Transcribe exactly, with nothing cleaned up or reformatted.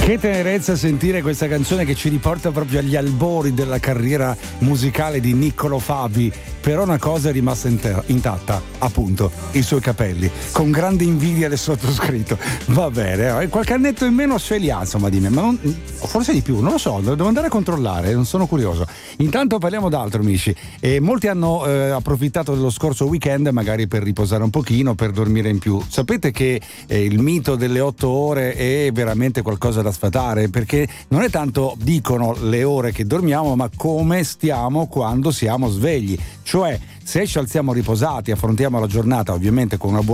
Che tenerezza sentire questa canzone che ci riporta proprio agli albori della carriera musicale di Niccolo Fabi. Però una cosa è rimasta intatta, appunto, i suoi capelli, con grande invidia del sottoscritto. Va bene, qualche annetto in meno ce li ha, insomma, di me, ma non, forse di più, non lo so, devo andare a controllare, non sono curioso. Intanto parliamo d'altro, amici. E molti hanno eh, approfittato dello scorso weekend magari per riposare un pochino, per dormire in più. Sapete che eh, il mito delle otto ore è veramente qualcosa da sfatare, perché non è tanto, dicono, le ore che dormiamo, ma come stiamo quando siamo svegli. Cioè, se ci alziamo riposati, affrontiamo la giornata ovviamente con una buona